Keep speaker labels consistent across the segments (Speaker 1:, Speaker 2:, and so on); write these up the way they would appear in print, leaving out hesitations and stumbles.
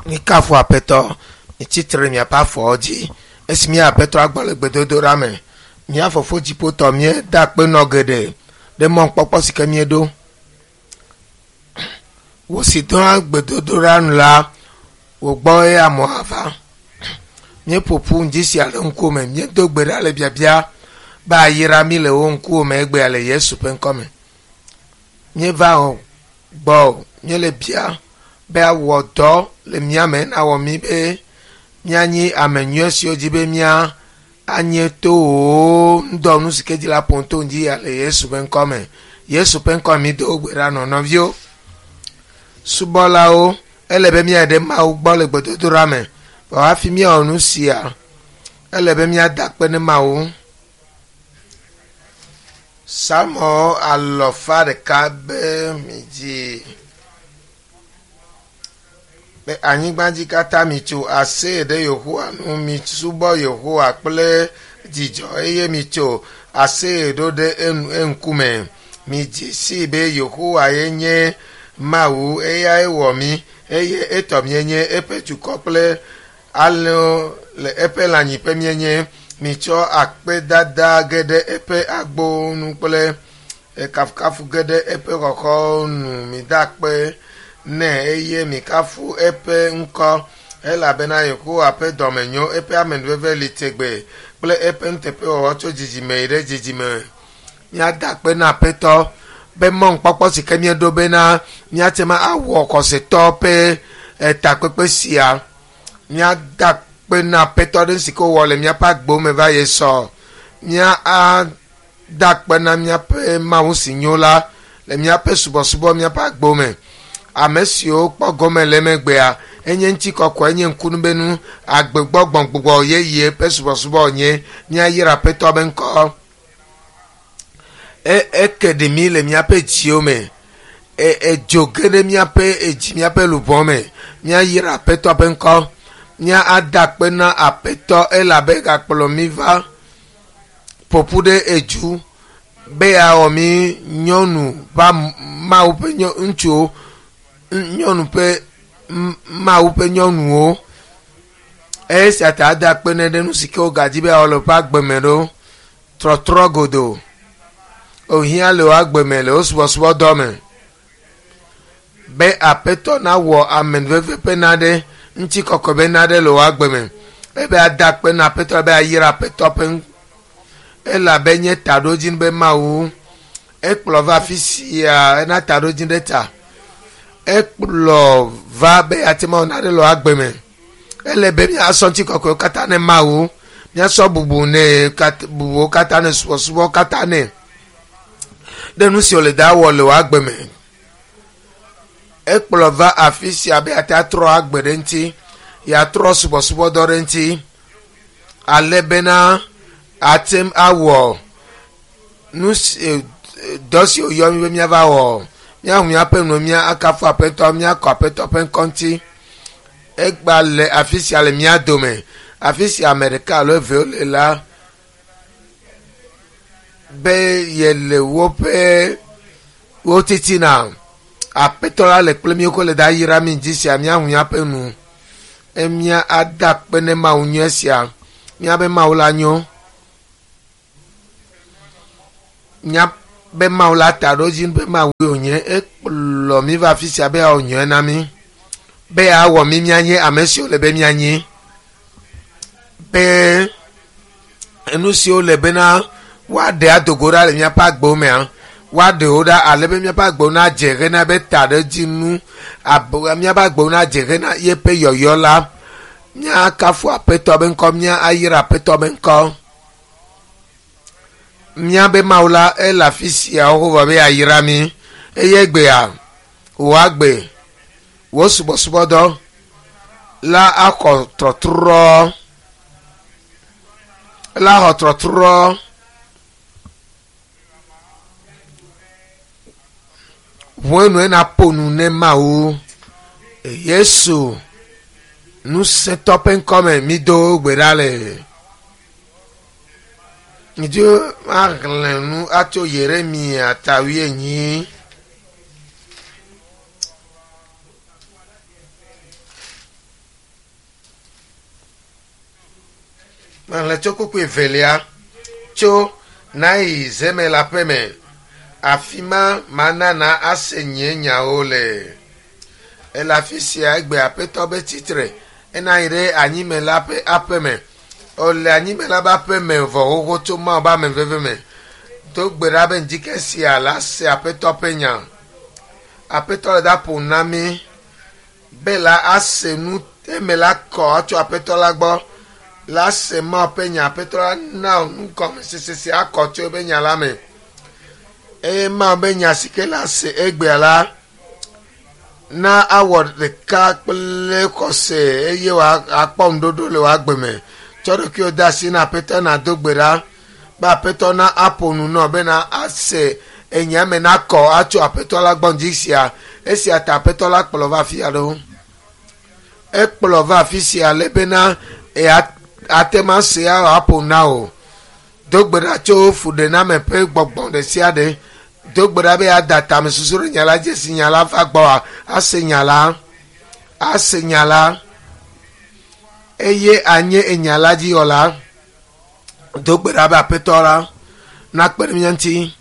Speaker 1: ni kafu apeto ni titre mi apa foji esmi apeto agbole gbedodo rame mi afofo jipoto mi da pe nogede de mon popo sike mi edo wo si don gbedodo ran la wo gbo e amo ava mi popu njisi ale nko me mi do gbere ale biabia ba yira mi le wo nko me egbe ale Yesu pen come mi va o gbo mi le bia be awodo le miame na wo mi be nyanyi amenyo si ojibe mia anye to ndo nu sikeji la ponto nji ale Yesu pen come do gbera no novio subola o elebe mi ede ma o gbo le gbodo rame wa fi mi onu sia elebe mi adape ne ma o samo alofa de kabe miji be anyigbaji kata mi tu ase de Yehowa nu mi subo Yehowa ple jijo eye mi tu ase do de enkume mi ji si be Yehowa yenye mawu eya ewo mi eye eto mi yenye epetu kople alo le epe lanyi pe mi yenye mi cho akpe dada gede epe agbo nu ple kafu gede epe koko nu mi dakpe ne eye mi kafu epe nko ela bena yoko ape domenyo epe amenveve litegbe ple epe ntepe ocho jijime ire jijime nya dakpe na peto be mon popo sikemie do bena nya tema awo kose tope takpepe sia nya dakpe na peto den siko wole nya pa gbo me va yeso nya a dakpe na nya pe mawu sinyola le nya pe subo nya pa gbo me amesio kpogome lemegbea enye nti kokko enye nkunubenu agbegbogbon gbogbo yeye pesubo nye nya yira peto benko ekedemi le miape jiome jogede miape eji miape lubome nya yira peto benko nya adakpe na apeto elabega kpolomiva popude eju bea omi nyonu ba ma upe nchu nyonu pe ma upe nyonu o sata ada pe ne denu sike o gaji be olopa gbemero trotrogodo ohia le agbemele osbo dome be apeto na wo amen veve penade nti kokobe nade lo agbeme be ada pe na apeto be ayira apeto pen ela benye tadojin be mawu ekplova fisia na tadojin deta ekplo va be atima onare lo agbeme elebe mi asonti koko katane mawu mi aso bubu ne bubu katane subo katane denu si ole da wo lo agbeme ekplo va afisia be atatro agbere nti ya tro subo dorenti alebena atem awo nus dosi oyomi mi ava wo nya hu ape no mi akafu apeto mi akopeto pen konti egbale afisia le mi adome afisia america lo veole la be yele wope wotitina apeto la le plemi ko le da yira mi jisi ami hu ape nu emia ada pene ma unyo sia mi abe ma ulanyo nya be maula tarojin be ma we onye ekplo mi va fisia be onye na mi be awo mi mianye amesi ole be mianye be enu si ole be na wa de adogora le mi pa gbo me an wa de oda ale be mi pa gbo na jere na be tarojinu abo mi pa gbo na jere na ye pe yoyola nya kafu apeto be nkom nya ayira apeto be nkom mia be maula la fisia o va be ayirami eyegbe a o agbe wo subo do la akọ trotro la hotrotro bueno na ponu ne mawo Yesu nu se topen come mi do gberale Dieu marle nous ato Yeremia tawie nyi le tso kuku evelia tso na yi zeme la peme afima manana ase nye nyawo le elafi sia egbe apeto be titre ena ire anyime la pe apeme ole anyime la ba peme vo gogo to ma ba me veve to gbera be ndike sia la se apeto penya apeto da punami bela ase nu temela ko ato apeto la gbo la se ma penya apeto na nko se akoto be nya la me e ma be nya sike la se egbe ala na award the ka pele ko se eye wa apom dodo le wa gbeme todo ki o da si na apeto na dogbera ba apeto na aponu no be na ase enya me na ko ato apeto la gbonjisia esi ata apeto la kplova fi ado e kplova fi si ale be na e atema se apona o dogbera cho fude na me pe gbogbon de si ade dogbera be adata me susuru nyala je si nyala fa gbo asenyala eye anye enyala ji ola dogbera be apetora na kpere mianti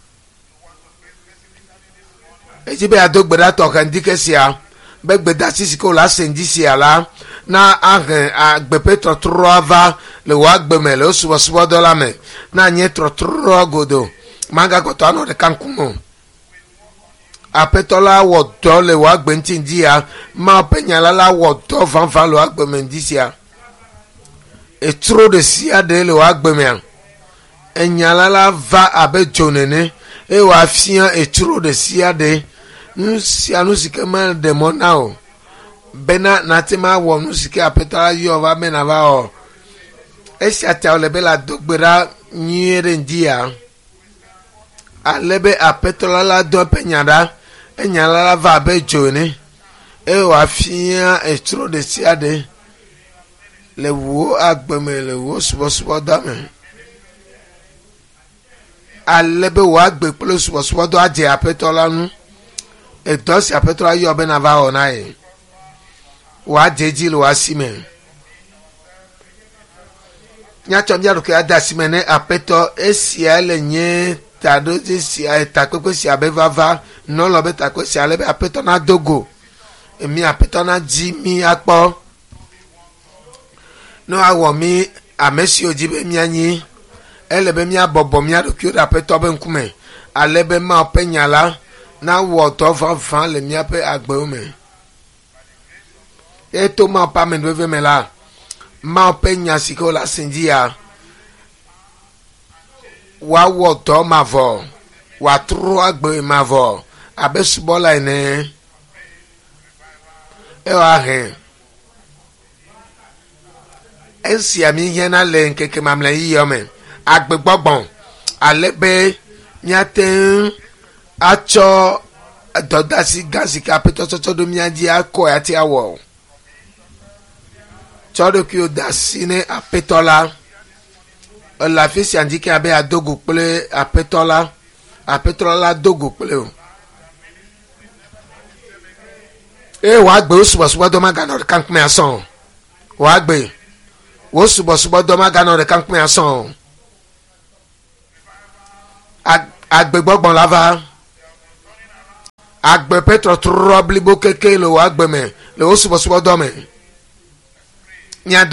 Speaker 1: ejibe adogbera to kan dikesia be gbeda sisi ko la sendisi ala na agbe petro trova le wa gbeme le osubo dola me na nye trotro godo manga goto ano de kankumo apetola wo do le wa gbenti dia ma penyala la wo do vanfa le wa gbeme ndisia e tro de sia de le wa gbeme enyala la va abe jonene e wa fian e tro de sia de nusia nusike ma de monao bena natima wo nusike apetola yo va mena va o esi ata le bela dogbera nyere ndia alebe apetola la do penyada enyala la va be jone e wa fia e tro de siade le wo agbeme le wo subo dame alebe wa gbe plo subo do aje apetola nu e do si apetola yo be na va o na e wa jeji lo wa sime nya chomja ro ke ada sime ne apeto esiale nye tado si takoko si abevava no lo be takoko si alebe apeto na dogo emi apeto na ji mi apo no awo mi amesi ojibe mi anyi elebe mi abobo mi adokio da apeto be nkume alebe ma openyala na wo to fan le mi ape agbe ome eto ma pa men veve me la ma openya siko la sinjia wa wo to mavo wa tro agbe mavo abesubola ene e wa he ensi ami yena le nkeke mamle yiyome agbe gbogbon alebe nyaten acho dodasi gasi kapito toto miaji ako ati awo chodo ki o dasine apetola la fisi andike abe adogo ple apetola la dogo ple o e wa gbe osubo do magano de kankme ason wa gbe wo subo do magano de kankme ason agbe gbogbon lava agbe petro trouble bo keke lo wa gbe me le wo subo do me nya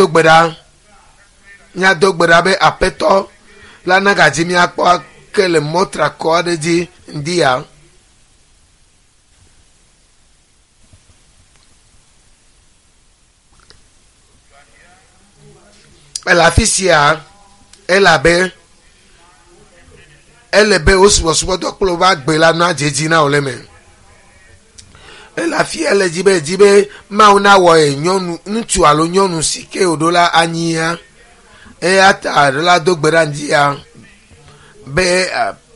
Speaker 1: dogbera be apeto la nagaji mi akpo kele motra ko de di ndia ela fisia elebe osubo do klo ba gbe la na jeji na oleme la fi ele jibe ma una wo enyonu ntu alo nyonu sike odola anyia e ata la dogbera ndia be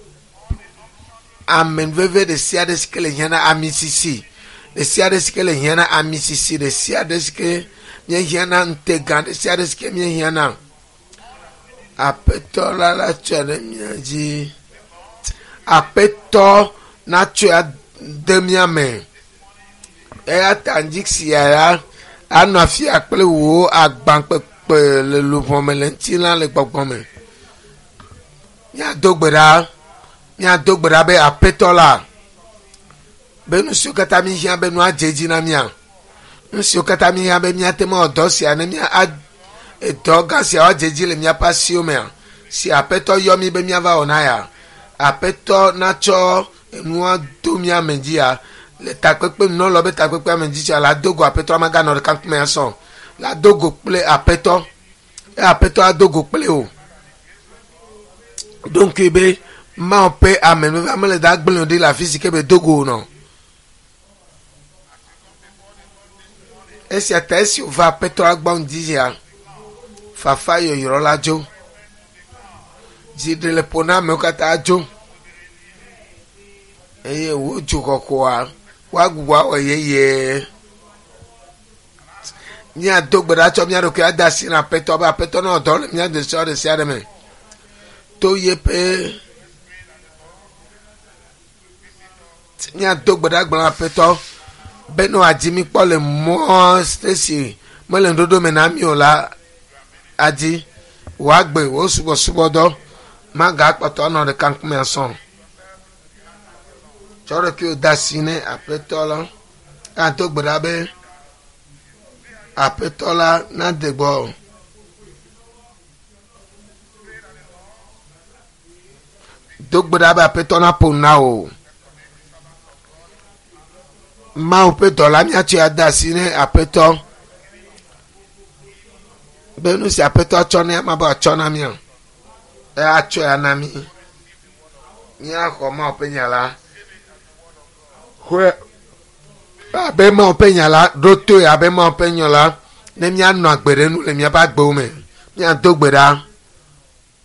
Speaker 1: amen veve de sia de skele hiana amisisi de sia de skele hiana amisisi de sia de skele nye hiana ntega de sia de skele nye hiana apeto la chele miaji apeto na chua demiame e atanjik siara anu afi akple wo agban kpe le luƒo me le ŋutilã le gbɔgbɔ me. Míado gbe ɖa be aƒetɔ la be nu siwo katã mi hiã be nua dze edzi na mía, nu siwo katã mi hiã be míate me dɔ sia ne mía dɔ gã sia woadze edzi le míaƒe asiwo mea, si aƒetɔ yɔ mi be míava wɔ na ya, aƒetɔ natsɔ enua do mía me dzi ya le takpekpe nu lɔ be takpekpea me dzi tsia la do go aƒetɔ maganɔ ɖeka ŋkume ya sɔn, la do go kple aƒetɔ, aƒetɔ ado go kple o. Donc be ma pe amen ame le da gblẽ ɖi le afi si ke be dogo nɔ. Esia ta esi wòva aƒetɔ la gbɔ ŋdi ya fafa yɔyrɔ la dzo, dziɖe le ƒo na amewo katã dzo eye wodzo kɔkɔa woagbugbɔ awɔ yeye. Míado gbe ɖa tsɔ mía ɖokui ade asi na aƒetɔ be aƒetɔ nɔ dɔ le mía ɖe sia ɖe me to ye pe míado gbe ɖa gblɔ aƒetɔ be ne wòadzi mi kpɔ le mɔ stesi mele ɖoɖo me na mi o la adzi wòagbe wò subɔsubɔdɔ maga kpɔtɔ nɔ ɖeka ŋkume sɔn. Tsɔ ɖokui de asi ne aƒetɔ la, ado gbe ɖa be aƒetɔ la na de gbɔ. Do gbe ɖa be aƒetɔ na ƒo na o. Mawu ƒe dɔ la míatsɔe ade asi ne aƒetɔ be nu si aƒetɔ tsɔ ne ma be atsɔ na mía, atsɔe ana mi. Míaxɔ Mawu ƒe nya la abe Mawu ƒe nya la ɖo toe abe Mawu ƒe nya la ne míanɔ agbe ɖe nu le míaƒe agbewo me. Míado gbe ɖa